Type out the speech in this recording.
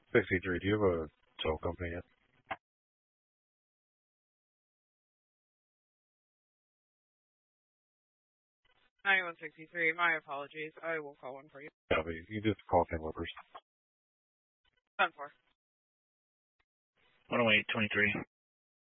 63, do you have a tow company yet? 9163, my apologies. I will call one for you. Yeah, but you just call Ken Whippers. 10-4. 108-23.